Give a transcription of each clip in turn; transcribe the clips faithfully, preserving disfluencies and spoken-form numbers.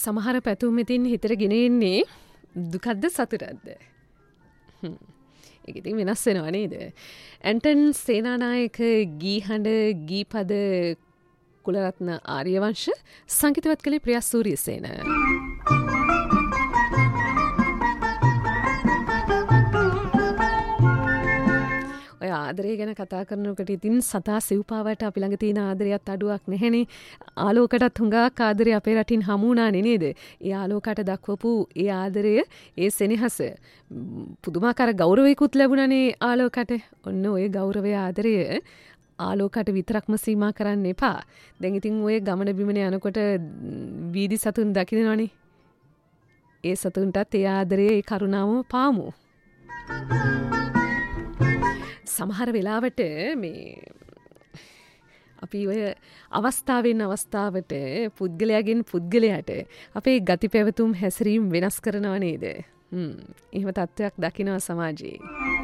සමහර පැතුම් ඉතින් හිතට ගෙන එන්නේ දුකක්ද සතුටක්ද? හ්ම්. ඒක ඉතින් වෙනස් වෙනවා නේද? ඇන්ටන් සේනානායක ගී හඬ ගීපද කුලරත්න ආර්යවංශ සංගීතවත් කළේ ප්‍රියා සූරියසේන. ඔය ආදරය ගැන කතා කරනකොට ඉතින් සතා සිව්පාවට අපි ළඟ තියෙන ආදරයත් අඩුවක් නැහැනේ. ආලෝකයටත් හුඟක් ආදරය අපේ රටින් හමු වුණානේ නේද? ඒ ආලෝකයට දක්වපු ඒ ආදරය, ඒ සෙනෙහස පුදුමාකාර ගෞරවයකුත් ලැබුණානේ ආලෝකයට. ඔන්න ඔය ගෞරවය ආදරය ආලෝකයට විතරක්ම සීමා කරන්න එපා. දැන් ඉතින් ඔය ගමන බිමන යනකොට වීදි සතුන් දකින්නවනේ. ඒ සතුන්ටත් ඒ ආදරය, ඒ කරුණාවම පාමු. සමහර වෙලාවට මේ අපි ඔය අවස්ථාවෙන් අවස්ථාවට පුද්ගලයාගෙන් පුද්ගලයාට අපේ ගති පැවතුම් හැසිරීම් වෙනස් කරනව නේද? හ්ම්. එහෙම තත්ත්වයක් දකිනවා සමාජයේ.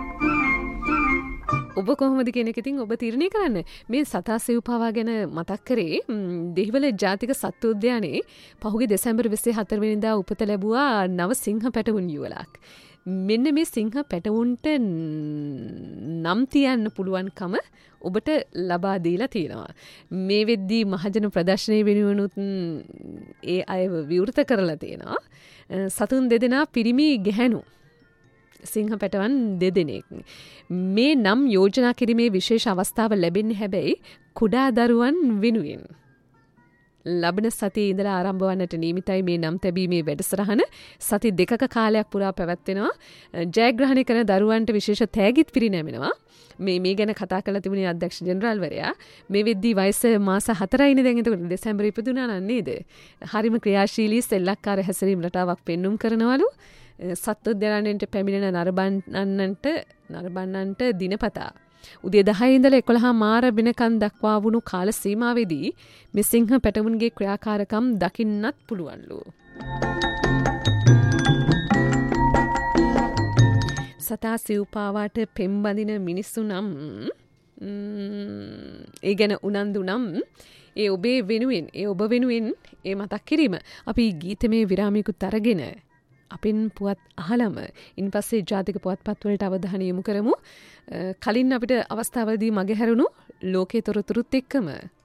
ඔබ කොහොමද කියන එක ඉතින් ඔබ තීරණය කරන්න. මේ සතා සිව්පාවා ගැන මතක් කරේ දෙහිවල ජාතික සත්තු උද්‍යානයේ පහුගිය දෙසැම්බර් විසි හතර වෙනිදා උපත ලැබුවා නව සිංහ පැටවුන් යුවලක්. මෙන්න මේ සිංහ පැටවුන්ට නම් තියන්න පුළුවන්කම ඔබට ලබා දීලා තියෙනවා. මේ වෙද්දී මහජන ප්‍රදර්ශනය වෙනුවනුත් ඒ අයව විවෘත කරලා තියෙනවා. සතුන් දෙදෙනා පිරිමි ගැහැණු සිංහ පැටවන් දෙදෙනෙක්. මේ නම් යෝජනා කිරීමේ විශේෂ අවස්ථාව ලැබෙන්නේ හැබැයි කුඩා දරුවන් වෙනුවෙන්. ලබන සතියේ ඉඳලා ආරම්භ වන්නට නියමිතයි මේ නම් තැබීමේ වැඩසටහන. සති දෙකක කාලයක් පුරා පැවැත්වෙනවා. ජයග්‍රහණය කරන දරුවන්ට විශේෂ තෑගිත් පිරිනැමෙනවා. මේ මේ ගැන කතා කරලා තිබුණේ අධ්‍යක්ෂ ජෙනරාල්වරයා. මේ වෙද්දී වයස මාස හතරයිනේ දැන් එතකොට දෙසැම්බර් ඉපදුනා නම් නේද? හරිම ක්‍රියාශීලී සෙල්ලක්කාර හැසිරීම් රටාවක් පෙන්눔 කරනවලු. සත්වෝද්‍යානයට පැමිණෙන නරඹන්නන්ට නරඹන්නන්ට දිනපතා උදේ දහය ඉඳලා එකොළහ මාර වෙනකන් දක්වා වුණු කාල සීමාවෙදී මේ සිංහ පැටවුන්ගේ ක්‍රියාකාරකම් දකින්නත් පුළුවන්ලු. සතා සිව්පාවාට පෙම්බඳින මිනිස්සු නම් ඒ ගැන උනන්දු නම් ඒ ඔබේ වෙනුවෙන්, ඒ ඔබ වෙනුවෙන් ඒ මතක් කිරීම අපි ගීතමය විරාමයකුත් අරගෙන අපින් පුවත් අහලම ඉන් පස්සේ ජාතික පුවත්පත් වලට අවධානය යොමු කරමු. කලින් අපිට අවස්ථාවදී මගහැරුණු ලෝකයේ තොරතුරුත් එක්කම